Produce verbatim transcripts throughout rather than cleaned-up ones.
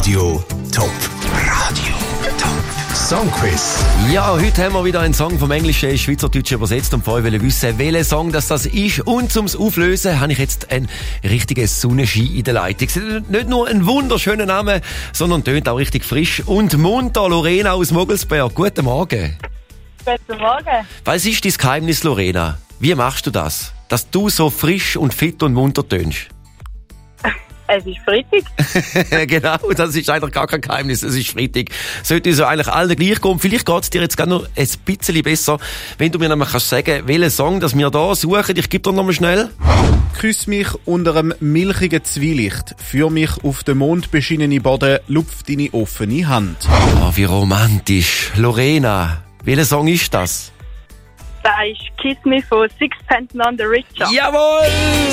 Radio Top. Radio Top. Songquiz. Ja, heute haben wir wieder einen Song vom Englischen ins Schweizerdeutsche übersetzt und vorher wollen wissen, welcher Song das, das ist. Und zum Auflösen habe ich jetzt einen richtigen Sonnenschein in der Leitung. Nicht nur ein wunderschöner Name, sondern tönt auch richtig frisch und munter. Lorena aus Mogelsberg, guten Morgen. Guten Morgen. Was ist dein Geheimnis, Lorena? Wie machst du das, dass du so frisch und fit und munter tönst? Es ist Freitag. Genau, das ist eigentlich gar kein Geheimnis. Es ist Freitag. Sollte uns ja eigentlich allen gleich gehen. Vielleicht geht es dir jetzt gerade noch ein bisschen besser, wenn du mir nämlich kannst sagen, welchen Song das wir da suchen. Ich gebe dir noch mal schnell. Küss mich unter einem milchigen Zwielicht, führ mich auf den mondbeschienenen Boden, lupf deine offene Hand. Oh, wie romantisch. Lorena, welcher Song ist das? Da ist Kiss Me von Sixpence None the Richer. Jawohl!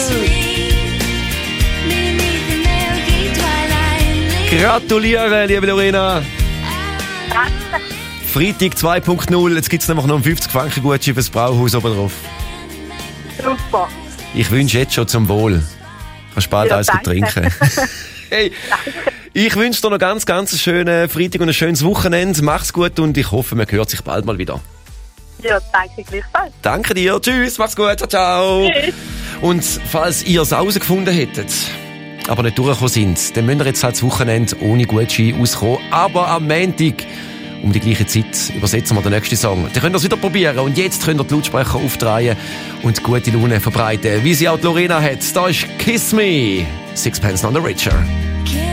Gratuliere, liebe Lorena. Danke. Freitag zwei Punkt null. Jetzt gibt es nämlich noch einen fünfzig Franken Gutschein fürs Brauhaus oben drauf. Super. Ich wünsche jetzt schon zum Wohl. Kannst bald Ja, eins danke. trinken. Hey, ich wünsche dir noch ganz, ganz einen schönen Freitag und ein schönes Wochenende. Mach's gut und ich hoffe, man hört sich bald mal wieder. Ja, danke gleichfalls. Danke dir. Tschüss, mach's gut. Ciao, ciao. Tschüss. Und falls ihr es herausgefunden hättet, aber nicht durchgekommen sind, dann müsst ihr jetzt halt das Wochenende ohne Gutschein auskommen. Aber am Montag um die gleiche Zeit übersetzen wir den nächsten Song. Dann könnt ihr es wieder probieren. Und jetzt könnt ihr die Lautsprecher aufdrehen und gute Laune verbreiten, wie sie auch die Lorena hat. Da ist Kiss Me, Sixpence None the Richer.